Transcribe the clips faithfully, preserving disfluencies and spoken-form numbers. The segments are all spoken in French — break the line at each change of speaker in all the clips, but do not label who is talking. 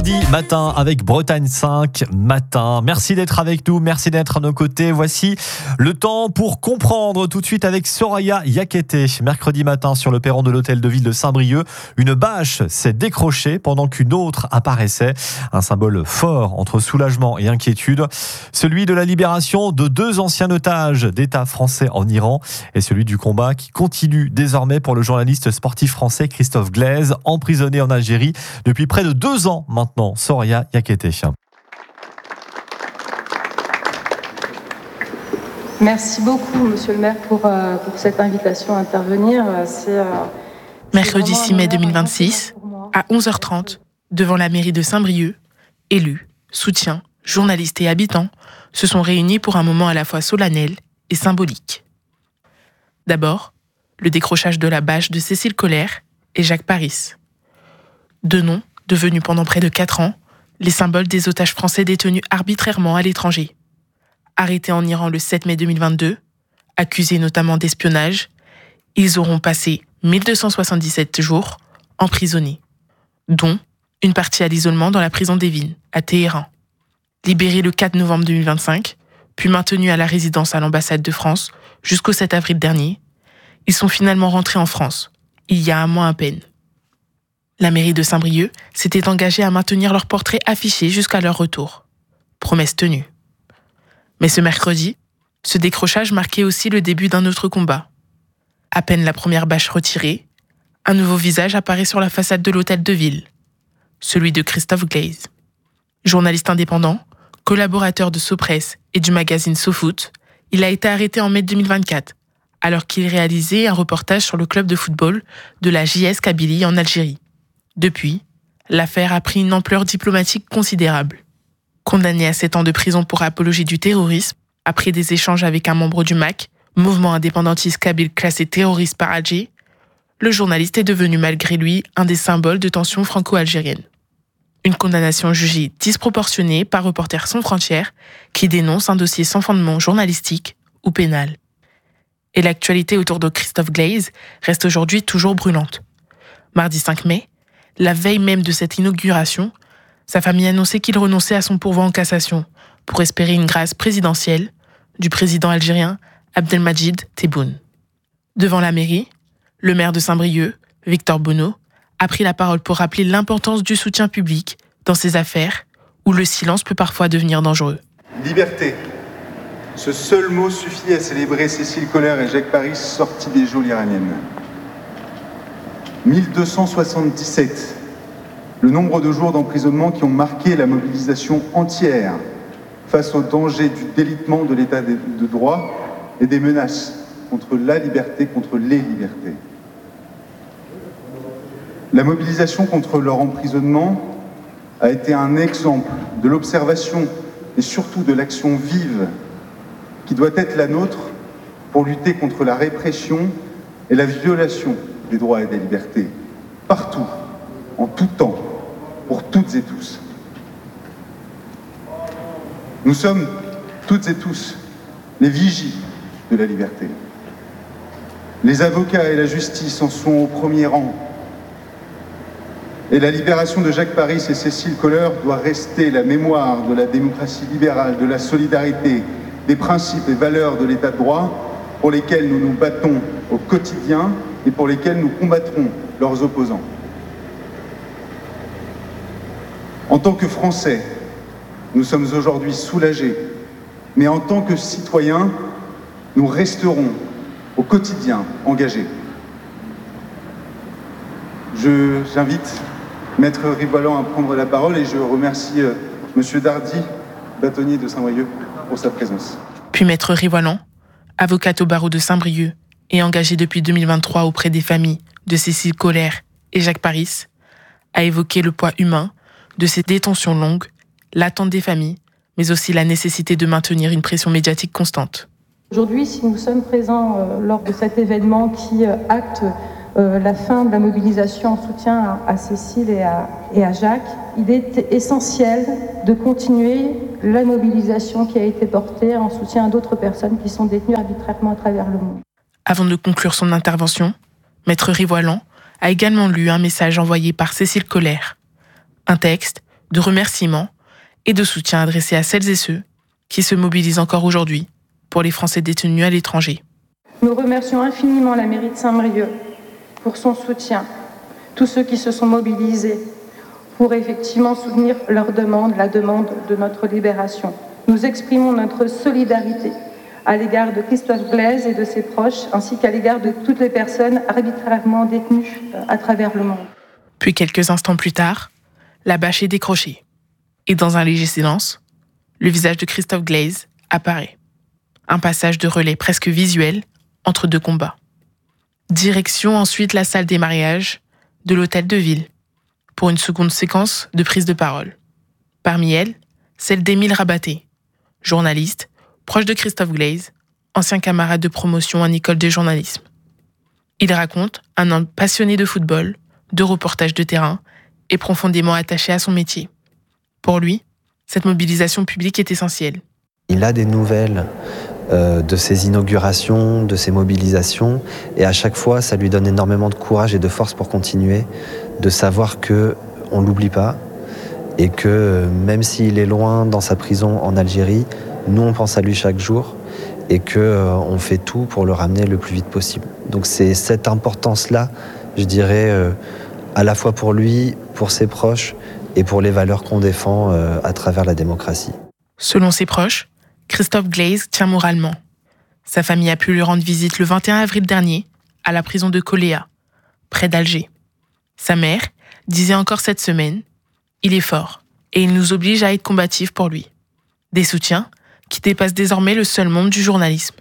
Matin avec Bretagne cinq matin. Merci d'être avec nous, merci d'être à nos côtés. Voici le temps pour comprendre tout de suite avec Soraya Yakete. Mercredi matin sur le perron de l'hôtel de ville de Saint-Brieuc, une bâche s'est décrochée pendant qu'une autre apparaissait. Un symbole fort entre soulagement et inquiétude. Celui de la libération de deux anciens otages d'État français en Iran et celui du combat qui continue désormais pour le journaliste sportif français Christophe Glaise, emprisonné en Algérie depuis près de deux ans maintenant. Maintenant, Soraya Yakete.
Merci beaucoup, monsieur le maire, pour, euh, pour cette invitation à intervenir. C'est, euh,
Mercredi six mai deux mille vingt-six, à onze heures trente, devant la mairie de Saint-Brieuc, élus, soutiens, journalistes et habitants se sont réunis pour un moment à la fois solennel et symbolique. D'abord, le décrochage de la bâche de Cécile Colère et Jacques Paris. Deux noms devenus pendant près de quatre ans les symboles des otages français détenus arbitrairement à l'étranger. Arrêtés en Iran le sept mai deux mille vingt-deux, accusés notamment d'espionnage, ils auront passé mille deux cent soixante-dix-sept jours emprisonnés, dont une partie à l'isolement dans la prison d'Evin, à Téhéran. Libérés le quatre novembre deux mille vingt-cinq, puis maintenus à la résidence à l'ambassade de France jusqu'au sept avril dernier, ils sont finalement rentrés en France, il y a un mois à peine. La mairie de Saint-Brieuc s'était engagée à maintenir leur portrait affiché jusqu'à leur retour. Promesse tenue. Mais ce mercredi, ce décrochage marquait aussi le début d'un autre combat. À peine la première bâche retirée, un nouveau visage apparaît sur la façade de l'hôtel de ville, celui de Christophe Glaise. Journaliste indépendant, collaborateur de SoPresse et du magazine SoFoot, il a été arrêté en mai deux mille vingt-quatre, alors qu'il réalisait un reportage sur le club de football de la J S Kabylie en Algérie. Depuis, l'affaire a pris une ampleur diplomatique considérable. Condamné à sept ans de prison pour apologie du terrorisme, après des échanges avec un membre du M A C, mouvement indépendantiste kabyle classé terroriste par Alger, le journaliste est devenu malgré lui un des symboles de tensions franco-algériennes. Une condamnation jugée disproportionnée par Reporters sans frontières qui dénonce un dossier sans fondement journalistique ou pénal. Et l'actualité autour de Christophe Glaise reste aujourd'hui toujours brûlante. Mardi cinq mai, la veille même de cette inauguration, sa famille annonçait qu'il renonçait à son pourvoi en cassation pour espérer une grâce présidentielle du président algérien Abdelmadjid Tebboune. Devant la mairie, le maire de Saint-Brieuc, Victor Bonneau, a pris la parole pour rappeler l'importance du soutien public dans ces affaires où le silence peut parfois devenir dangereux.
Liberté. Ce seul mot suffit à célébrer Cécile Colère et Jacques Paris sortis des geôles iraniennes. mille deux cent soixante-dix-sept, le nombre de jours d'emprisonnement qui ont marqué la mobilisation entière face au danger du délitement de l'état de droit et des menaces contre la liberté, contre les libertés. La mobilisation contre leur emprisonnement a été un exemple de l'observation et surtout de l'action vive qui doit être la nôtre pour lutter contre la répression et la violation des droits et des libertés, partout, en tout temps, pour toutes et tous. Nous sommes toutes et tous les vigies de la liberté. Les avocats et la justice en sont au premier rang. Et la libération de Jacques Paris et Cécile Colère doit rester la mémoire de la démocratie libérale, de la solidarité, des principes et valeurs de l'état de droit pour lesquels nous nous battons au quotidien et pour lesquels nous combattrons leurs opposants. En tant que Français, nous sommes aujourd'hui soulagés, mais en tant que citoyens, nous resterons au quotidien engagés. Je, j'invite Maître Rivoalan à prendre la parole et je remercie euh, Monsieur Dardy, bâtonnier de Saint-Brieuc, pour sa présence.
Puis Maître Rivoalan, avocate au barreau de Saint-Brieuc et engagée depuis deux mille vingt-trois auprès des familles de Cécile Colère et Jacques Paris, a évoqué le poids humain de ces détentions longues, l'attente des familles, mais aussi la nécessité de maintenir une pression médiatique constante.
Aujourd'hui, si nous sommes présents euh, lors de cet événement qui euh, acte euh, la fin de la mobilisation en soutien à, à Cécile et à, et à Jacques, il est essentiel de continuer la mobilisation qui a été portée en soutien à d'autres personnes qui sont détenues arbitrairement à travers le monde.
Avant de conclure son intervention, Maître Rivoalan a également lu un message envoyé par Cécile Colère. Un texte de remerciements et de soutien adressés à celles et ceux qui se mobilisent encore aujourd'hui pour les Français détenus à l'étranger.
Nous remercions infiniment la mairie de Saint-Brieuc pour son soutien, tous ceux qui se sont mobilisés pour effectivement soutenir leur demande, la demande de notre libération. Nous exprimons notre solidarité à l'égard de Christophe Glaise et de ses proches, ainsi qu'à l'égard de toutes les personnes arbitrairement détenues à travers le monde.
Puis quelques instants plus tard, la bâche est décrochée. Et dans un léger silence, le visage de Christophe Glaise apparaît. Un passage de relais presque visuel entre deux combats. Direction ensuite la salle des mariages de l'hôtel de ville pour une seconde séquence de prise de parole. Parmi elles, celle d'Émile Rabaté, journaliste, proche de Christophe Glaise, ancien camarade de promotion en école de journalisme. Il raconte un homme passionné de football, de reportage de terrain et profondément attaché à son métier. Pour lui, cette mobilisation publique est essentielle.
Il a des nouvelles euh, de ses inaugurations, de ses mobilisations, et à chaque fois, ça lui donne énormément de courage et de force pour continuer, de savoir qu'on ne l'oublie pas, et que même s'il est loin dans sa prison en Algérie, nous on pense à lui chaque jour, et qu'on euh, fait tout pour le ramener le plus vite possible. Donc c'est cette importance-là, je dirais, euh, à la fois pour lui, pour ses proches, et pour les valeurs qu'on défend euh, à travers la démocratie.
Selon ses proches, Christophe Glaise tient moralement. Sa famille a pu lui rendre visite le vingt et un avril dernier à la prison de Coléa, près d'Alger. Sa mère disait encore cette semaine « Il est fort et il nous oblige à être combatifs pour lui ». Des soutiens qui dépassent désormais le seul monde du journalisme.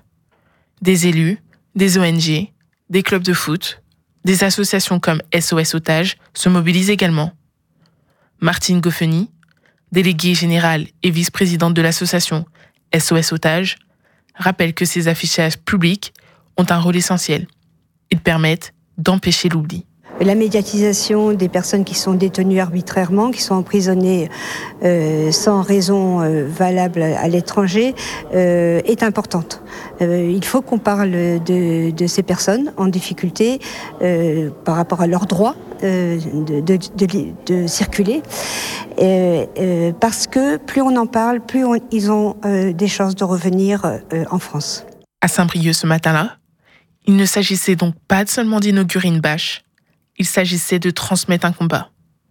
Des élus, des O N G, des clubs de foot, des associations comme S O S Otages se mobilisent également. Martine Goffeny, déléguée générale et vice-présidente de l'association S O S Otages, rappelle que ces affichages publics ont un rôle essentiel. Ils permettent d'empêcher l'oubli.
La médiatisation des personnes qui sont détenues arbitrairement, qui sont emprisonnées euh, sans raison euh, valable à l'étranger, euh, est importante. Euh, il faut qu'on parle de, de ces personnes en difficulté euh, par rapport à leurs droits euh, de, de, de, de circuler, euh, euh, parce que plus on en parle, plus on, ils ont euh, des chances de revenir euh, en France.
À Saint-Brieuc ce matin-là, il ne s'agissait donc pas seulement d'inaugurer une bâche, il s'agissait de transmettre un combat,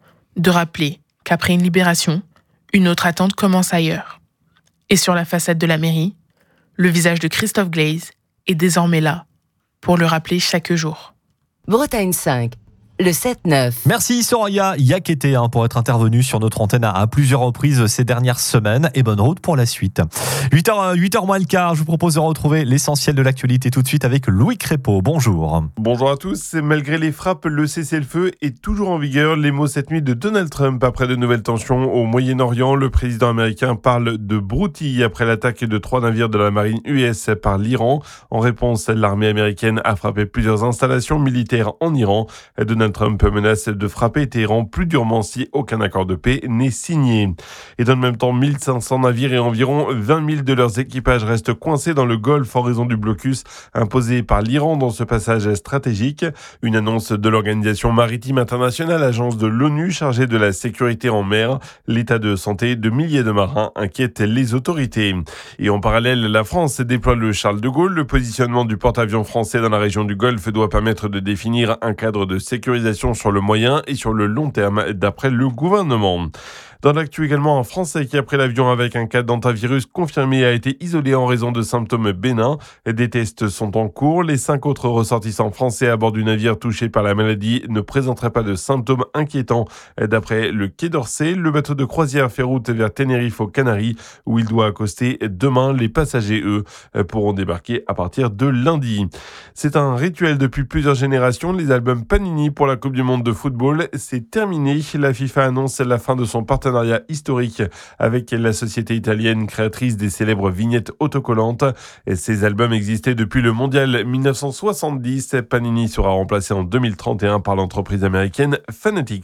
de rappeler qu'après une libération, une autre attente commence ailleurs. Et sur la façade de la mairie, le visage de Christophe Glaise est désormais là pour le rappeler chaque jour.
Bretagne cinq, le sept neuf.
Merci Soraya Yakete hein, pour être intervenue sur notre antenne à, à plusieurs reprises ces dernières semaines et bonne route pour la suite. huit heures, huit heures moins le quart, je vous propose de retrouver l'essentiel de l'actualité tout de suite avec Louis Crépeau. Bonjour.
Bonjour à tous. Malgré les frappes, le cessez-le-feu est toujours en vigueur. Les mots cette nuit de Donald Trump après de nouvelles tensions au Moyen-Orient. Le président américain parle de broutille après l'attaque de trois navires de la marine U S par l'Iran. En réponse, l'armée américaine a frappé plusieurs installations militaires en Iran. Donald Trump menace de frapper Téhéran plus durement si aucun accord de paix n'est signé. Et dans le même temps, mille cinq cents navires et environ vingt mille de leurs équipages restent coincés dans le Golfe en raison du blocus imposé par l'Iran dans ce passage stratégique. Une annonce de l'Organisation maritime internationale, agence de l'ONU chargée de la sécurité en mer. L'état de santé de milliers de marins inquiète les autorités. Et en parallèle, la France déploie le Charles de Gaulle. Le positionnement du porte-avions français dans la région du Golfe doit permettre de définir un cadre de sécurité sur le moyen et sur le long terme, d'après le gouvernement. Dans l'actu également, un Français qui a pris l'avion avec un cas d'hantavirus confirmé a été isolé en raison de symptômes bénins. Des tests sont en cours. Les cinq autres ressortissants français à bord du navire touché par la maladie ne présenteraient pas de symptômes inquiétants. D'après le Quai d'Orsay, le bateau de croisière fait route vers Tenerife aux Canaries où il doit accoster demain. Les passagers, eux, pourront débarquer à partir de lundi. C'est un rituel depuis plusieurs générations. Les albums Panini pour la Coupe du Monde de football, c'est terminé. La FIFA annonce la fin de son partenariat historique avec la société italienne créatrice des célèbres vignettes autocollantes. Et ces albums existaient depuis le mondial dix-neuf cent soixante-dix. Panini sera remplacé en deux mille trente et un par l'entreprise américaine Fanatics.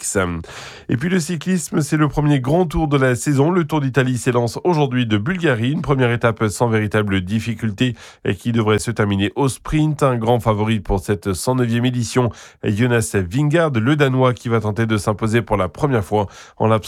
Et puis le cyclisme, c'est le premier grand tour de la saison. Le Tour d'Italie s'élance aujourd'hui de Bulgarie. Une première étape sans véritable difficulté et qui devrait se terminer au sprint. Un grand favori pour cette cent neuvième édition, Jonas Vingegaard, le Danois qui va tenter de s'imposer pour la première fois en l'absence de son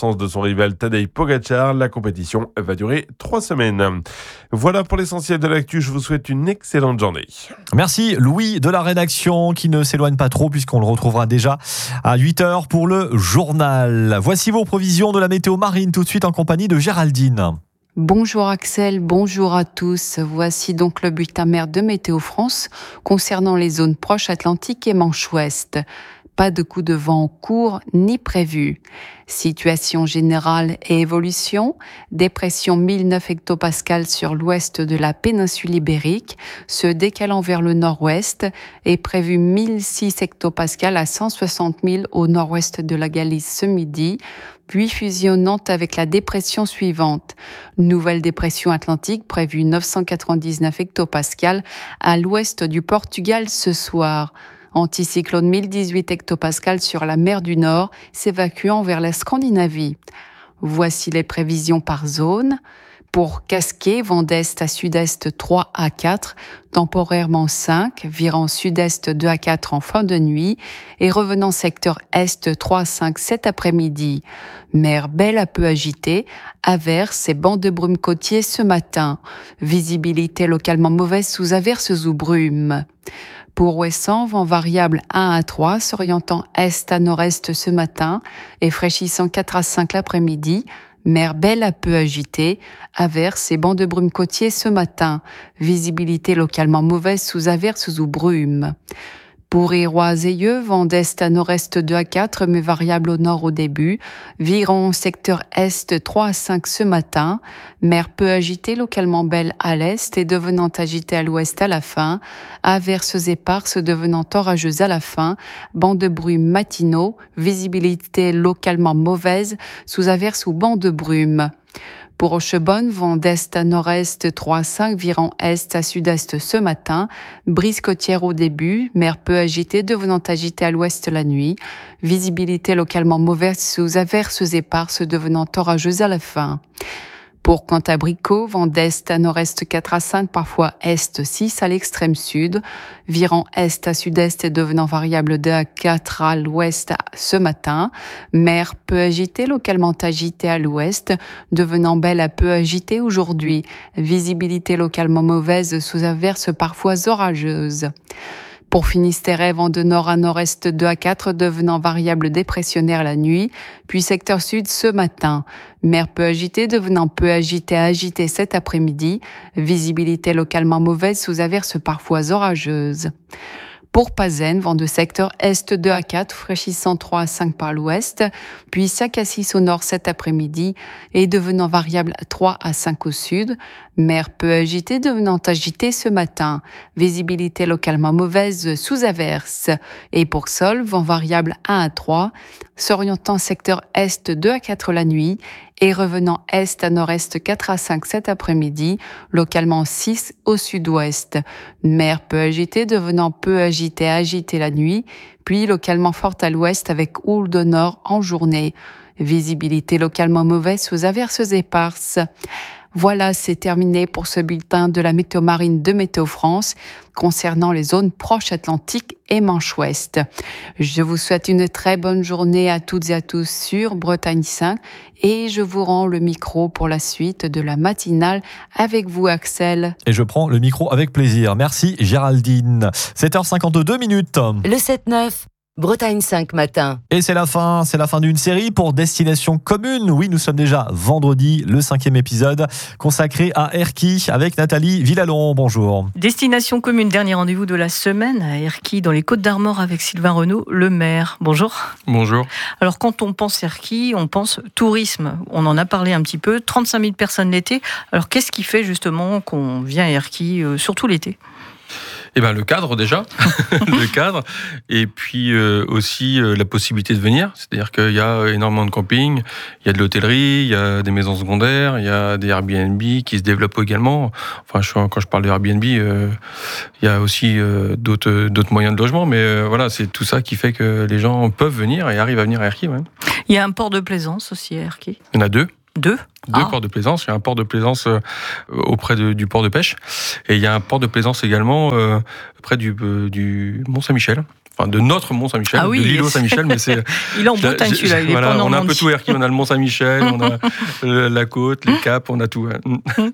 rival Tadej Pogačar. La compétition va durer trois semaines. Voilà pour l'essentiel de l'actu. Je vous souhaite une excellente journée.
Merci Louis de la rédaction qui ne s'éloigne pas trop puisqu'on le retrouvera déjà à huit heures pour le journal. Voici vos prévisions de la météo marine tout de suite en compagnie de Géraldine.
Bonjour Axel, bonjour à tous. Voici donc le bulletin mer de Météo France concernant les zones proches Atlantique et Manche Ouest. Pas de coup de vent en cours ni prévu. Situation générale et évolution. Dépression mille neuf hectopascales sur l'ouest de la péninsule ibérique, se décalant vers le nord-ouest, et prévu mille six hectopascales à cent soixante mille au nord-ouest de la Galice ce midi, puis fusionnant avec la dépression suivante. Nouvelle dépression atlantique prévue neuf cent quatre-vingt-dix-neuf hectopascales à l'ouest du Portugal ce soir. Anticyclone mille dix-huit hectopascales sur la mer du Nord, s'évacuant vers la Scandinavie. Voici les prévisions par zone. Pour Casquet, vent d'est à sud-est trois à quatre, temporairement cinq, virant sud-est deux à quatre en fin de nuit et revenant secteur est trois à cinq cet après-midi. Mer belle à peu agitée, averses et bancs de brume côtier ce matin. Visibilité localement mauvaise sous averses ou brumes. Pour Ouessant, vent variable un à trois, s'orientant est à nord-est ce matin et fraîchissant quatre à cinq l'après-midi. Mer belle à peu agitée, averses et bancs de brume côtier ce matin. Visibilité localement mauvaise sous averses ou brumes. Pour Irois-Eyeux, vent d'est à nord-est deux à quatre, mais variable au nord au début. Virant secteur est trois à cinq ce matin. Mer peu agitée, localement belle à l'est et devenant agitée à l'ouest à la fin. Averses éparses devenant orageuses à la fin. Bancs de brume matinaux. Visibilité localement mauvaise sous averses ou bancs de brume. Pour Rochebonne, vent d'est à nord-est trois à cinq, virant est à sud-est ce matin. Brise côtière au début, mer peu agitée, devenant agitée à l'ouest la nuit. Visibilité localement mauvaise sous averses éparses, devenant orageuse à la fin. Pour Cantabrico, vent d'est à nord-est quatre à cinq, parfois est six à l'extrême sud. Virant est à sud-est et devenant variable deux à quatre à l'ouest ce matin. Mer peu agitée, localement agitée à l'ouest, devenant belle à peu agitée aujourd'hui. Visibilité localement mauvaise sous averses parfois orageuses. Pour Finistère, vent de nord à nord-est deux à quatre, devenant variable dépressionnaire la nuit, puis secteur sud ce matin. Mer peu agitée, devenant peu agitée à agitée cet après-midi. Visibilité localement mauvaise sous averses parfois orageuses. Pour Pazen, vent de secteur est deux à quatre, fraîchissant trois à cinq par l'ouest, puis cinq à six au nord cet après-midi et devenant variable trois à cinq au sud. Mer peu agitée, devenant agitée ce matin. Visibilité localement mauvaise sous averse. Et pour Sol, vent variable un à trois, s'orientant secteur est deux à quatre la nuit et revenant est à nord-est quatre à cinq cet après-midi, localement six au sud-ouest. Mer peu agitée, devenant peu agitée à agitée la nuit, puis localement forte à l'ouest avec houle de nord en journée. Visibilité localement mauvaise sous averses éparses. Voilà, c'est terminé pour ce bulletin de la météo marine de Météo France concernant les zones proches Atlantique et Manche Ouest. Je vous souhaite une très bonne journée à toutes et à tous sur Bretagne cinq et je vous rends le micro pour la suite de la matinale avec vous, Axel.
Et je prends le micro avec plaisir. Merci Géraldine. sept heures cinquante-deux minutes.
Le sept neuf. Bretagne cinq matin.
Et c'est la fin, c'est la fin d'une série pour Destination Commune. Oui, nous sommes déjà vendredi, le cinquième épisode consacré à Erquy avec Nathalie Villalon. Bonjour.
Destination Commune, dernier rendez-vous de la semaine à Erquy dans les Côtes-d'Armor avec Sylvain Renaud, le maire. Bonjour.
Bonjour.
Alors quand on pense Erquy, on pense tourisme. On en a parlé un petit peu, trente-cinq mille personnes l'été. Alors qu'est-ce qui fait justement qu'on vient à Erquy, euh, surtout l'été ?
Eh ben, le cadre déjà, le cadre, et puis euh, aussi euh, la possibilité de venir. C'est-à-dire qu'il y a énormément de camping, il y a de l'hôtellerie, il y a des maisons secondaires, il y a des Airbnb qui se développent également. Enfin, je, quand je parle de Airbnb, euh, il y a aussi euh, d'autres, d'autres moyens de logement, mais euh, voilà, c'est tout ça qui fait que les gens peuvent venir et arrivent à venir à Erquy. Ouais.
Il y a un port de plaisance aussi à Erquy.
Il y en a deux.
Deux
Deux
ah.
ports de plaisance. Il y a un port de plaisance euh, auprès de, du port de pêche et il y a un port de plaisance également euh, près du, euh, du Mont-Saint-Michel. enfin de notre Mont-Saint-Michel,
ah oui,
de l'îlot Saint-Michel, mais c'est.
Il est en Bretagne celui-là, il est
voilà,
pas en
on a un peu
Normandie.
tout Erquy, on a le Mont-Saint-Michel, on a la côte, les caps, on a tout. Ouais.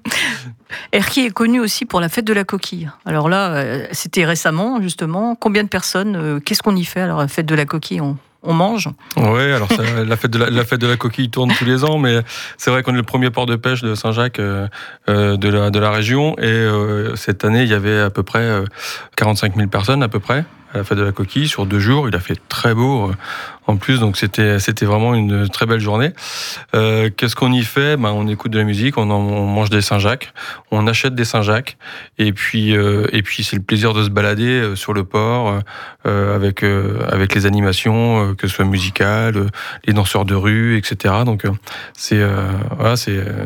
Erquy est connu aussi pour la fête de la coquille. Alors là, c'était récemment justement. Combien de personnes, qu'est-ce qu'on y fait alors la fête de la coquille? on... On mange.
Oui, alors ça, la, fête de la, la fête de la coquille tourne tous les ans, mais c'est vrai qu'on est le premier port de pêche de Saint-Jacques euh, de, la, de la région. Et euh, cette année, il y avait à peu près euh, quarante-cinq mille personnes à peu près à la fête de la coquille sur deux jours. Il a fait très beau euh, en plus, donc c'était, c'était vraiment une très belle journée. Euh, qu'est-ce qu'on y fait? Ben, on écoute de la musique, on, en, on mange des Saint-Jacques, on achète des Saint-Jacques, et puis, euh, et puis c'est le plaisir de se balader euh, sur le port euh, avec, euh, avec les animations, euh, que ce soit musicales, euh, les danseurs de rue, et cetera. Donc euh, c'est, euh, voilà, c'est euh,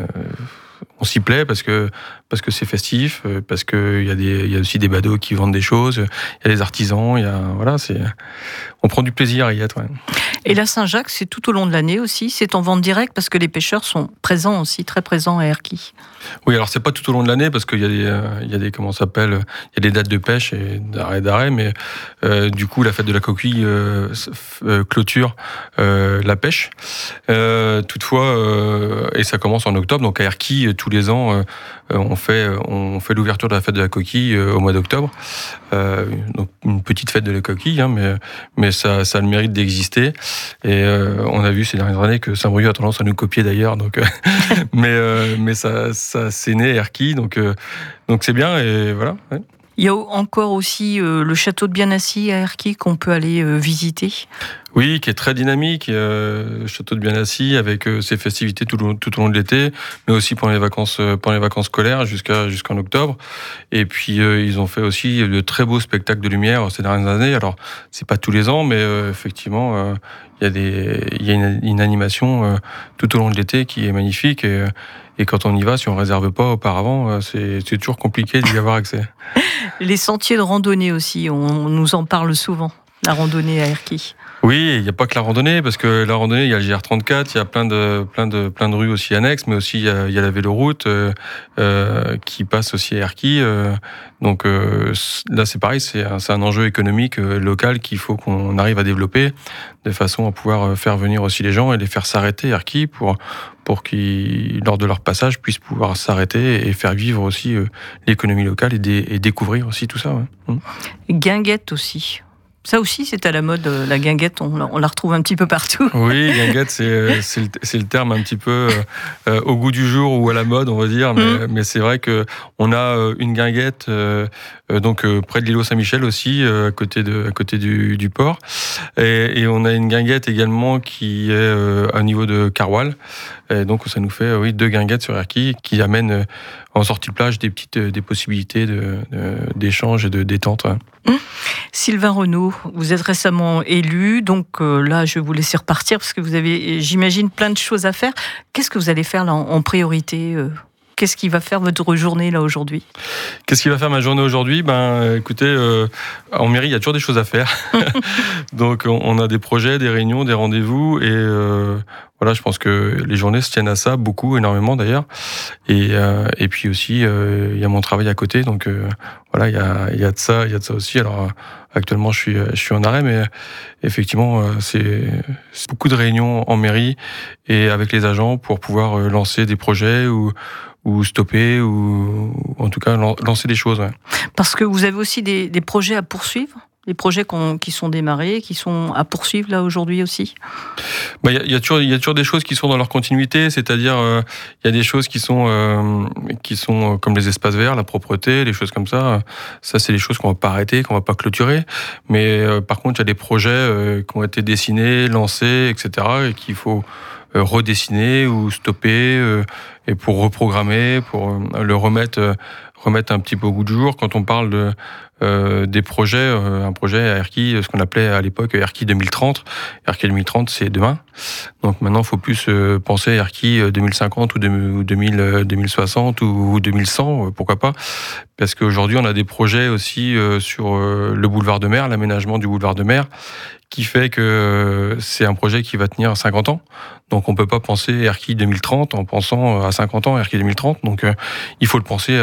on s'y plaît parce que parce que c'est festif, parce que il y a des il y a aussi des badauds qui vendent des choses, il y a des artisans, il y a voilà, c'est on prend du plaisir à y être. Ouais.
Et la Saint-Jacques, c'est tout au long de l'année aussi, c'est en vente directe parce que les pêcheurs sont présents aussi, très présents à Erquy.
Oui, alors c'est pas tout au long de l'année parce qu'il y a des il y a des comment ça s'appelle, il y a des dates de pêche et d'arrêt d'arrêt, mais euh, du coup la fête de la coquille euh, euh, clôture euh, la pêche. Euh, toutefois, euh, et ça commence en octobre, donc à Erquy tous les ans euh, on fait on fait l'ouverture de la fête de la coquille euh, au mois d'octobre. Euh, donc une petite fête de la coquille, hein, mais mais ça ça a le mérite d'exister. Et euh, on a vu ces dernières années que Saint-Brieuc a tendance à nous copier d'ailleurs, donc euh, mais euh, mais ça ça c'est né Erquy, donc euh, donc c'est bien et voilà. Ouais.
Il y a encore aussi euh, le château de Bienassis à Erquy qu'on peut aller euh, visiter.
Oui, qui est très dynamique, euh, le château de Bienassis avec euh, ses festivités tout, tout au long de l'été, mais aussi pendant les vacances, euh, pendant les vacances scolaires jusqu'à jusqu'en octobre. Et puis euh, ils ont fait aussi de très beaux spectacles de lumière ces dernières années. Alors c'est pas tous les ans, mais euh, effectivement euh, il y a des, il y a une, une animation euh, tout au long de l'été qui est magnifique. Et, et quand on y va, si on réserve pas auparavant, c'est, c'est toujours compliqué d'y avoir accès.
Les sentiers de randonnée aussi, on nous en parle souvent. La randonnée à Erquy.
Oui, il n'y a pas que la randonnée, parce que la randonnée, il y a le G R trente-quatre, il y a plein de, plein de, plein de rues aussi annexes, mais aussi il y a, il y a la véloroute euh, euh, qui passe aussi à Erquy. Euh, donc euh, là, c'est pareil, c'est un, c'est un enjeu économique euh, local qu'il faut qu'on arrive à développer de façon à pouvoir faire venir aussi les gens et les faire s'arrêter à Erquy pour, pour qu'ils, lors de leur passage, puissent pouvoir s'arrêter et faire vivre aussi euh, l'économie locale et, dé, et découvrir aussi tout ça. Ouais. Mmh.
Guinguette aussi. Ça aussi, c'est à la mode, la guinguette, on la, on la retrouve un petit peu partout.
Oui, guinguette, c'est, c'est, le, c'est le terme un petit peu euh, au goût du jour ou à la mode, on va dire. Mais, mmh. mais c'est vrai qu'on a une guinguette euh, donc, euh, près de l'îlot Saint-Michel aussi, euh, à côté, de, à côté du, du port. Et, et on a une guinguette également qui est euh, au niveau de Carwal. Et donc ça nous fait oui, deux guinguettes sur Erquy qui amènent euh, en sortie de plage des, petites, des possibilités de, de, d'échange et de détente. Ouais.
Mmh. Sylvain Renaud, vous êtes récemment élu, donc euh, là je vais vous laisser repartir parce que vous avez, j'imagine, plein de choses à faire. Qu'est-ce que vous allez faire là en, en priorité euh Qu'est-ce qui va faire votre journée là aujourd'hui?
Qu'est-ce qui va faire ma journée aujourd'hui? Ben, écoutez, euh, en mairie, il y a toujours des choses à faire. Donc, on, on a des projets, des réunions, des rendez-vous, et euh, voilà, je pense que les journées se tiennent à ça, beaucoup, énormément d'ailleurs. Et, euh, et puis aussi, euh, il y a mon travail à côté, donc euh, voilà, il y a, il y a de ça, il y a de ça aussi. Alors, actuellement, je suis, je suis en arrêt, mais effectivement, c'est, c'est beaucoup de réunions en mairie et avec les agents pour pouvoir lancer des projets ou ou stopper, ou en tout cas lancer des choses. Ouais.
Parce que vous avez aussi des, des projets à poursuivre, des projets qu'on, qui sont démarrés, qui sont à poursuivre là aujourd'hui aussi.
Bah, y a, y a toujours, il y a toujours des choses qui sont dans leur continuité, c'est-à-dire il euh, y a des choses qui sont euh, qui sont euh, comme les espaces verts, la propreté, les choses comme ça. Ça, c'est des choses qu'on va pas arrêter, qu'on va pas clôturer. Mais euh, par contre, il y a des projets euh, qui ont été dessinés, lancés, et cetera, et qu'il faut euh, redessiner ou stopper. Euh, et pour reprogrammer, pour euh, le remettre, euh, remettre un petit peu au goût du jour. Quand on parle de, euh, des projets, euh, un projet à Erquy, ce qu'on appelait à l'époque Erquy deux mille trente. Erquy deux mille trente, c'est demain. Donc maintenant, il faut plus euh, penser à Erquy deux mille cinquante ou deux mille, deux mille soixante ou deux mille cent, euh, pourquoi pas. Parce qu'aujourd'hui, on a des projets aussi euh, sur euh, le boulevard de Mer, l'aménagement du boulevard de Mer, qui fait que c'est un projet qui va tenir cinquante ans. Donc on peut pas penser Erquy deux mille trente en pensant à cinquante ans, Erquy deux mille trente. Donc euh, il faut le penser à beaucoup plus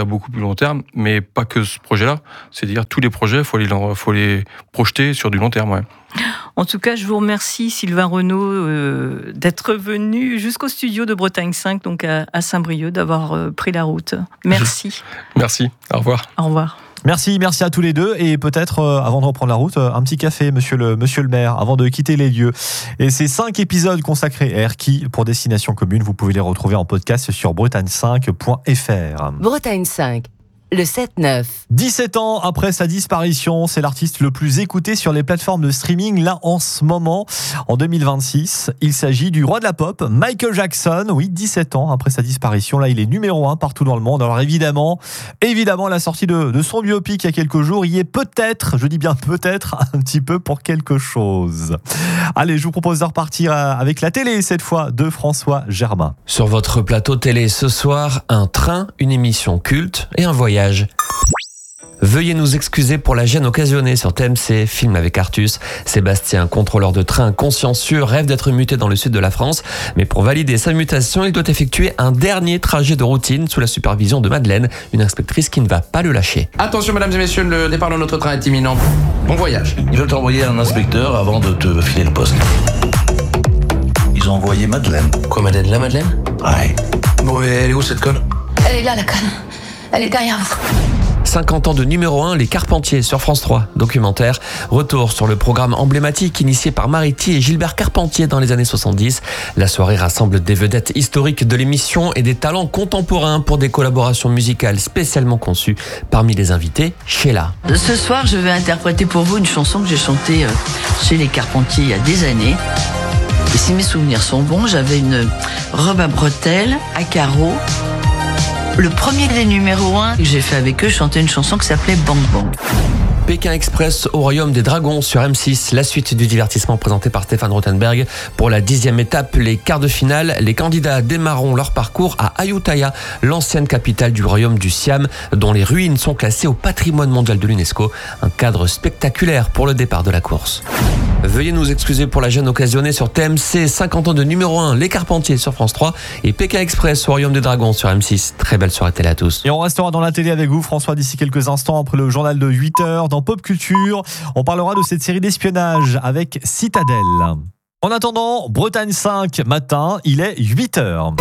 long terme, mais pas que ce projet-là. C'est-à-dire tous les projets, il faut les, faut les projeter sur du long terme. Ouais.
En tout cas, je vous remercie, Sylvain Renaud, euh, d'être venu jusqu'au studio de Bretagne cinq, donc à, à Saint-Brieuc, d'avoir euh, pris la route. Merci.
Merci, au revoir.
Au revoir.
Merci, merci à tous les deux. Et peut-être, euh, avant de reprendre la route, euh, un petit café, monsieur le, monsieur le maire, avant de quitter les lieux. Et ces cinq épisodes consacrés à Erquy pour Destination Commune, vous pouvez les retrouver en podcast sur bretagne cinq point f r.
Bretagne cinq. Le sept neuf.
dix-sept ans après sa disparition, c'est l'artiste le plus écouté sur les plateformes de streaming là en ce moment, en deux mille vingt-six. Il s'agit du roi de la pop, Michael Jackson. Oui, dix-sept ans après sa disparition, là il est numéro un partout dans le monde. Alors évidemment, évidemment la sortie de, de son biopic il y a quelques jours y est peut-être, je dis bien peut-être, un petit peu pour quelque chose. Allez, je vous propose de repartir avec la télé cette fois de François Germain.
Sur votre plateau télé ce soir, un train, une émission culte et un voyage. Veuillez nous excuser pour la gêne occasionnée sur T M C, film avec Artus. Sébastien, contrôleur de train consciencieux, rêve d'être muté dans le sud de la France. Mais pour valider sa mutation, il doit effectuer un dernier trajet de routine sous la supervision de Madeleine, une inspectrice qui ne va pas le lâcher.
Attention mesdames et messieurs, le départ de notre train est imminent. Bon voyage.
Ils veulent t'envoyer un inspecteur avant de te filer le poste. Ils ont envoyé Madeleine.
Quoi Madeleine? La Madeleine?
Ouais.
Bon, et elle est où cette conne?
Elle est là la conne. Elle est derrière vous.
cinquante ans de numéro un, Les Carpentiers sur France trois, documentaire. Retour sur le programme emblématique initié par Mariti et Gilbert Carpentier dans les années soixante-dix. La soirée rassemble des vedettes historiques de l'émission et des talents contemporains pour des collaborations musicales spécialement conçues. Parmi les invités, Sheila.
Ce soir, je vais interpréter pour vous une chanson que j'ai chantée chez Les Carpentiers il y a des années. Et si mes souvenirs sont bons, j'avais une robe à bretelles, à carreaux. Le premier des numéros un que j'ai fait avec eux, je chantais une chanson qui s'appelait Bang Bang.
Pékin Express au Royaume des Dragons sur M six, la suite du divertissement présenté par Stéphane Rothenberg. Pour la dixième étape, les quarts de finale, les candidats démarreront leur parcours à Ayutthaya, l'ancienne capitale du Royaume du Siam, dont les ruines sont classées au patrimoine mondial de l'UNESCO. Un cadre spectaculaire pour le départ de la course. Veuillez nous excuser pour la gêne occasionnée sur T M C, cinquante ans de numéro un, Les Carpentiers sur France trois et Pékin Express au Royaume des Dragons sur M six. Très belle soirée télé à tous.
Et on restera dans la télé avec vous, François, d'ici quelques instants après le journal de huit heures. Dans Pop Culture, on parlera de cette série d'espionnage avec Citadel. En attendant, Bretagne cinq matin, il est huit heures.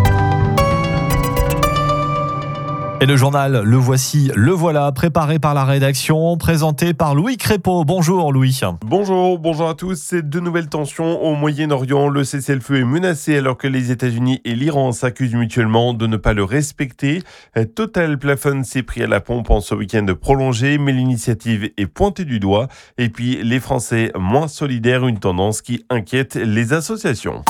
Et le journal, le voici, le voilà, préparé par la rédaction, présenté par Louis Crépeau. Bonjour Louis.
Bonjour, bonjour à tous. Ces deux nouvelles tensions au Moyen-Orient. Le cessez-le-feu est menacé alors que les États-Unis et l'Iran s'accusent mutuellement de ne pas le respecter. Total plafonne ses prix à la pompe en ce week-end prolongé, mais l'initiative est pointée du doigt. Et puis les Français moins solidaires, une tendance qui inquiète les associations.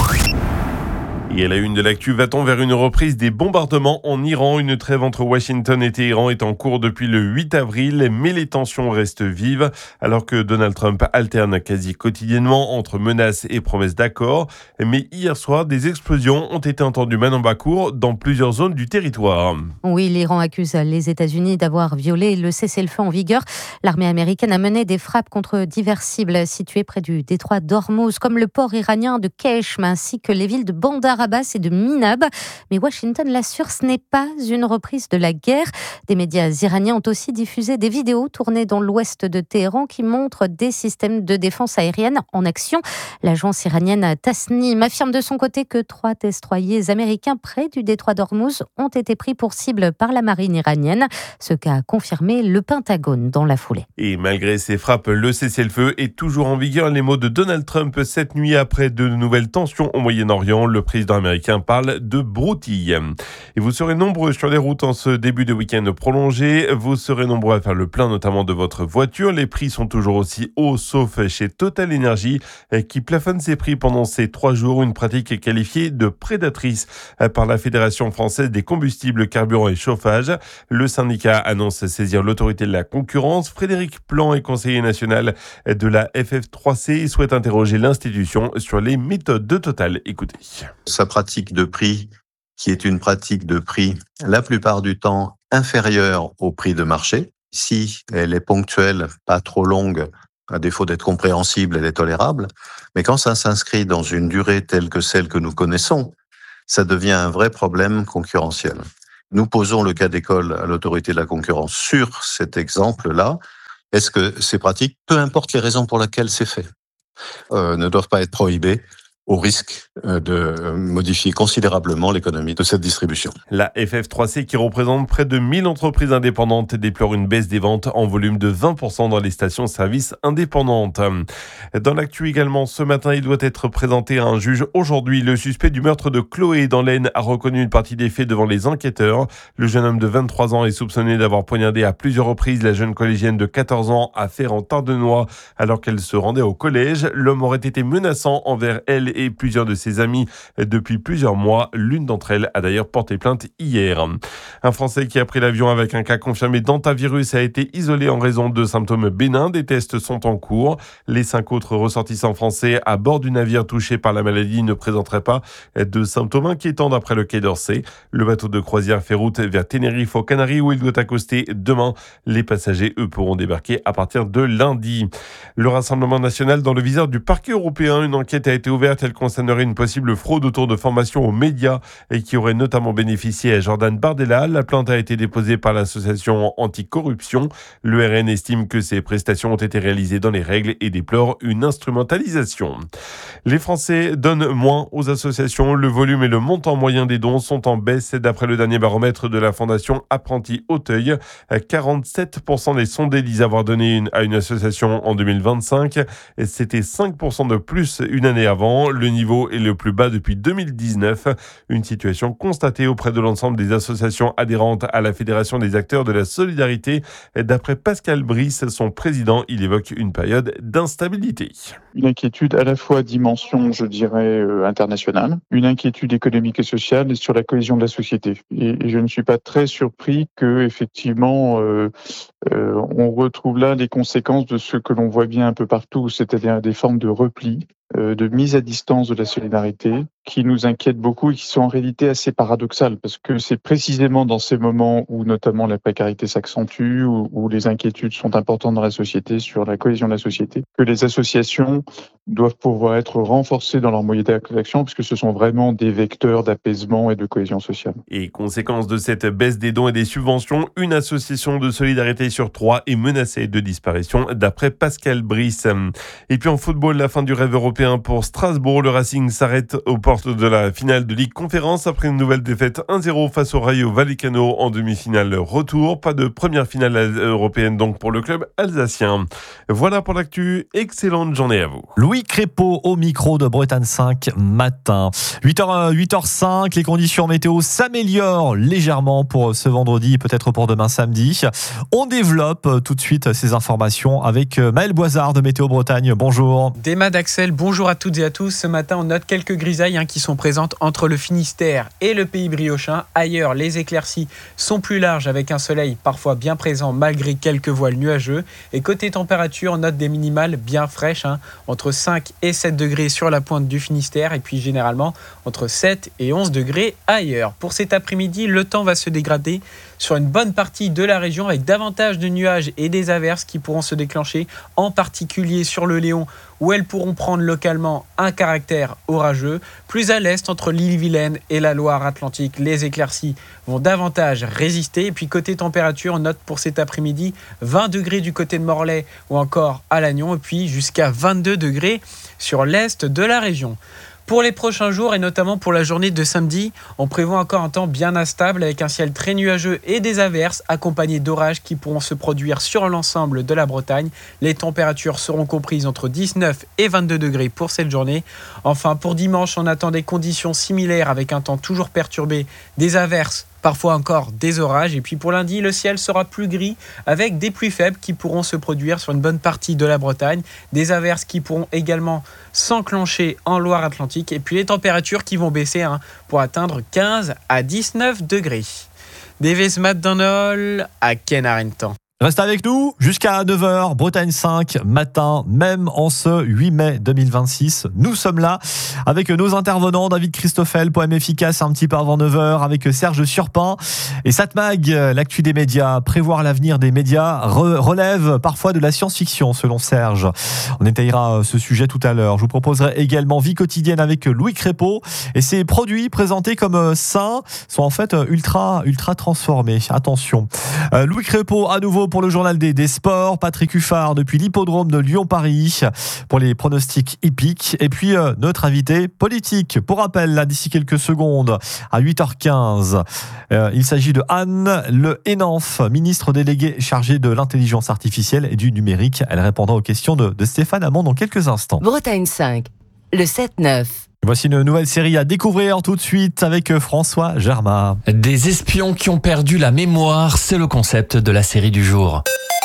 Et à la une de l'actu, va-t-on vers une reprise des bombardements en Iran? Une trêve entre Washington et Téhéran est en cours depuis le huit avril, mais les tensions restent vives, alors que Donald Trump alterne quasi quotidiennement entre menaces et promesses d'accord. Mais hier soir, des explosions ont été entendues main en bas-cour dans plusieurs zones du territoire.
Oui, l'Iran accuse les États-Unis d'avoir violé le cessez-le-feu en vigueur. L'armée américaine a mené des frappes contre diverses cibles situées près du détroit d'Ormuz, comme le port iranien de Kesh, ainsi que les villes de Bandar Abbas et de Minab. Mais Washington l'assure, ce n'est pas une reprise de la guerre. Des médias iraniens ont aussi diffusé des vidéos tournées dans l'ouest de Téhéran qui montrent des systèmes de défense aérienne en action. L'agence iranienne Tasnim affirme de son côté que trois destroyers américains près du détroit d'Ormuz ont été pris pour cible par la marine iranienne, ce qu'a confirmé le Pentagone dans la foulée.
Et malgré ces frappes, le cessez-le-feu est toujours en vigueur. Les mots de Donald Trump cette nuit après de nouvelles tensions au Moyen-Orient. Le président américain parle de broutille. Et vous serez nombreux sur les routes en ce début de week-end prolongé. Vous serez nombreux à faire le plein, notamment de votre voiture. Les prix sont toujours aussi hauts, sauf chez Total Energy, qui plafonne ses prix pendant ces trois jours. Une pratique qualifiée de prédatrice par la Fédération française des combustibles, carburants et chauffage. Le syndicat annonce saisir l'autorité de la concurrence. Frédéric Plan est conseiller national de la F F trois C et souhaite interroger l'institution sur les méthodes de Total. Écoutez.
Sa pratique de prix, qui est une pratique de prix la plupart du temps inférieure au prix de marché. Si elle est ponctuelle, pas trop longue, à défaut d'être compréhensible, elle est tolérable. Mais quand ça s'inscrit dans une durée telle que celle que nous connaissons, ça devient un vrai problème concurrentiel. Nous posons le cas d'école à l'autorité de la concurrence sur cet exemple-là. Est-ce que ces pratiques, peu importe les raisons pour lesquelles c'est fait, euh, ne doivent pas être prohibées au risque de modifier considérablement l'économie de cette distribution.
La F F trois C, qui représente près de mille entreprises indépendantes, déplore une baisse des ventes en volume de vingt pour cent dans les stations-service indépendantes. Dans l'actu également, ce matin, il doit être présenté à un juge aujourd'hui. Le suspect du meurtre de Chloé dans l'Aisne a reconnu une partie des faits devant les enquêteurs. Le jeune homme de vingt-trois ans est soupçonné d'avoir poignardé à plusieurs reprises la jeune collégienne de quatorze ans à Ferrand-Tardenois alors qu'elle se rendait au collège. L'homme aurait été menaçant envers elle et plusieurs de ses amis depuis plusieurs mois. L'une d'entre elles a d'ailleurs porté plainte hier. Un Français qui a pris l'avion avec un cas confirmé d'hantavirus a été isolé en raison de symptômes bénins. Des tests sont en cours. Les cinq autres ressortissants français à bord du navire touché par la maladie ne présenteraient pas de symptômes inquiétants d'après le Quai d'Orsay. Le bateau de croisière fait route vers Tenerife aux Canaries où il doit accoster demain. Les passagers, eux, pourront débarquer à partir de lundi. Le Rassemblement national dans le viseur du parquet européen. Une enquête a été ouverte. Elle concernerait une possible fraude autour de formations aux médias et qui aurait notamment bénéficié à Jordan Bardella. La plainte a été déposée par l'association anticorruption. Le R N estime que ces prestations ont été réalisées dans les règles et déplore une instrumentalisation. Les Français donnent moins aux associations. Le volume et le montant moyen des dons sont en baisse d'après le dernier baromètre de la Fondation Apprentis Auteuil. quarante-sept pour cent des sondés disent avoir donné une, à une association en deux mille vingt-cinq. C'était cinq pour cent de plus une année avant. Le niveau est le plus bas depuis deux mille dix-neuf. Une situation constatée auprès de l'ensemble des associations adhérentes à la Fédération des acteurs de la solidarité. D'après Pascal Brice, son président, il évoque une période d'instabilité.
Une inquiétude à la fois dimension, je dirais, euh, internationale, une inquiétude économique et sociale sur la cohésion de la société. Et, et je ne suis pas très surpris que, effectivement, euh, euh, on retrouve là les conséquences de ce que l'on voit bien un peu partout, c'est-à-dire des formes de repli, euh, de mise à distance de la solidarité, qui nous inquiètent beaucoup et qui sont en réalité assez paradoxales, parce que c'est précisément dans ces moments où notamment la précarité s'accentue, où, où les inquiétudes sont importantes dans la société, sur la cohésion de la société, que les associations doivent pouvoir être renforcées dans leur moyen d'action, puisque ce sont vraiment des vecteurs d'apaisement et de cohésion sociale.
Et conséquence de cette baisse des dons et des subventions, une association de solidarité sur trois est menacée de disparition, d'après Pascal Brice. Et puis en football, la fin du rêve européen pour Strasbourg. Le Racing s'arrête aux portes de la finale de Ligue Conférence après une nouvelle défaite un zéro face au Rayo Vallecano en demi-finale retour. Pas de première finale européenne donc pour le club alsacien. Voilà pour l'actu. Excellente journée à vous.
Louis Crépeau au micro de Bretagne cinq matin. huit heures, huit heures cinq, les conditions météo s'améliorent légèrement pour ce vendredi, peut-être pour demain samedi. On développe tout de suite ces informations avec Maël Boisard de Météo Bretagne. Bonjour.
Déma d'Axel, bonjour à toutes et à tous. Ce matin, on note quelques grisailles hein, qui sont présentes entre le Finistère et le Pays Briochin. Ailleurs, les éclaircies sont plus larges avec un soleil parfois bien présent malgré quelques voiles nuageux. Et côté température, on note des minimales bien fraîches, hein, entre cinq et sept degrés sur la pointe du Finistère et puis généralement entre sept et onze degrés ailleurs. Pour cet après-midi, le temps va se dégrader sur une bonne partie de la région avec davantage de nuages et des averses qui pourront se déclencher, en particulier sur le Léon où elles pourront prendre localement un caractère orageux. Plus à l'est, entre l'Ille-et-Vilaine et la Loire-Atlantique, les éclaircies vont davantage résister. Et puis côté température, on note pour cet après-midi vingt degrés du côté de Morlaix ou encore à Lannion et puis jusqu'à vingt-deux degrés sur l'est de la région. Pour les prochains jours et notamment pour la journée de samedi, on prévoit encore un temps bien instable avec un ciel très nuageux et des averses accompagnés d'orages qui pourront se produire sur l'ensemble de la Bretagne. Les températures seront comprises entre dix-neuf et vingt-deux degrés pour cette journée. Enfin, pour dimanche, on attend des conditions similaires avec un temps toujours perturbé, des averses, parfois encore des orages. Et puis pour lundi, le ciel sera plus gris avec des pluies faibles qui pourront se produire sur une bonne partie de la Bretagne. Des averses qui pourront également s'enclencher en Loire-Atlantique. Et puis les températures qui vont baisser hein, pour atteindre quinze à dix-neuf degrés. Des Vesmat dans Nol à Kenarentan.
Reste avec nous jusqu'à neuf heures, Bretagne cinq, matin, même en ce huit mai deux mille vingt-six. Nous sommes là avec nos intervenants, David Christoffel, poème efficace un petit peu avant neuf heures, avec Serge Surpin et Satmag, l'actu des médias. Prévoir l'avenir des médias re- relève parfois de la science-fiction, selon Serge. On étayera ce sujet tout à l'heure. Je vous proposerai également Vie quotidienne avec Louis Crépeau et ses produits présentés comme sains sont en fait ultra, ultra transformés. Attention. Euh, Louis Crépeau à nouveau pour le journal des, des sports, Patrick Huffard depuis l'hippodrome de Lyon-Paris pour les pronostics hippiques. Et puis euh, notre invité politique. Pour rappel, là d'ici quelques secondes, à huit heures quinze, euh, il s'agit de Anne Le Hénanf, ministre déléguée chargée de l'intelligence artificielle et du numérique. Elle répondra aux questions de, de Stéphane Hamon dans quelques instants.
Bretagne cinq, le sept neuf.
Voici une nouvelle série à découvrir tout de suite avec François Germain.
Des espions qui ont perdu la mémoire, c'est le concept de la série du jour.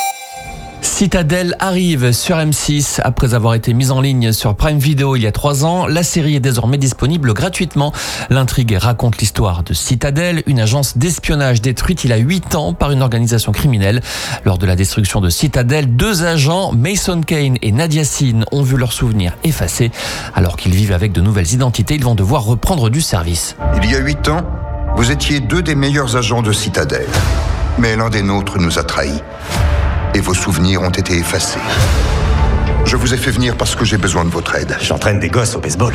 Citadel arrive sur M six. Après avoir été mise en ligne sur Prime Video il y a trois ans, la série est désormais disponible gratuitement. L'intrigue raconte l'histoire de Citadel, une agence d'espionnage détruite il y a huit ans par une organisation criminelle. Lors de la destruction de Citadel, deux agents, Mason Kane et Nadia Sin, ont vu leurs souvenirs effacés. Alors qu'ils vivent avec de nouvelles identités, ils vont devoir reprendre du service.
Il y a huit ans, vous étiez deux des meilleurs agents de Citadel. Mais l'un des nôtres nous a trahis. Et vos souvenirs ont été effacés. Je vous ai fait venir parce que j'ai besoin de votre aide.
J'entraîne des gosses au baseball.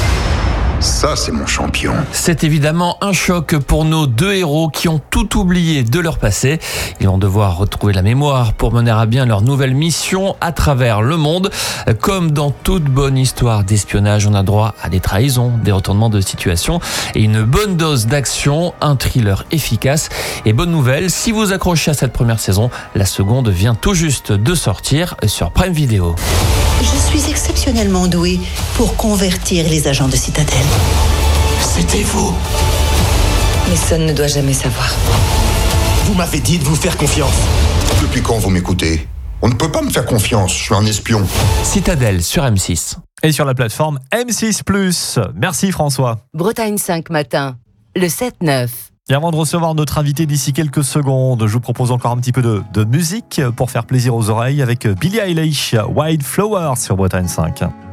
Ça, c'est mon champion.
C'est évidemment un choc pour nos deux héros qui ont tout oublié de leur passé. Ils vont devoir retrouver la mémoire pour mener à bien leur nouvelle mission à travers le monde. Comme dans toute bonne histoire d'espionnage, on a droit à des trahisons, des retournements de situation et une bonne dose d'action, un thriller efficace. Et bonne nouvelle, si vous accrochez à cette première saison, la seconde vient tout juste de sortir sur Prime Video.
Je suis exceptionnellement douée pour convertir les agents de Citadel.
C'était vous.
Mason ne doit jamais savoir.
Vous m'avez dit de vous faire confiance.
Depuis quand vous m'écoutez ? On ne peut pas me faire confiance, je suis un espion.
Citadel sur M six.
Et sur la plateforme M six plus. Merci François.
Bretagne cinq matin, le sept neuf.
Et avant de recevoir notre invité d'ici quelques secondes, je vous propose encore un petit peu de, de musique pour faire plaisir aux oreilles avec Billie Eilish, Wildflower sur Bretagne cinq.